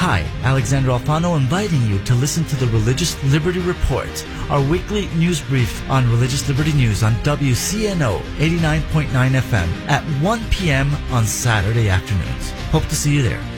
Hi, Alexander Alfano inviting you to listen to the Religious Liberty Report, our weekly news brief on religious liberty news on WCNO 89.9 FM at 1 p.m. on Saturday afternoons. Hope to see you there.